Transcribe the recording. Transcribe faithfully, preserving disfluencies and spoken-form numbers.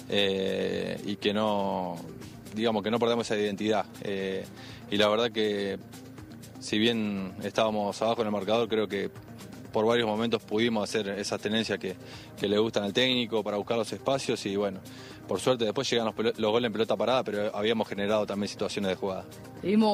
eh, y que no, digamos, que no perdamos esa identidad. Eh, y la verdad que, si bien estábamos abajo en el marcador, creo que por varios momentos pudimos hacer esas tenencias que, que le gustan al técnico para buscar los espacios y bueno, por suerte después llegan los, los goles en pelota parada, pero habíamos generado también situaciones de jugada. Vimos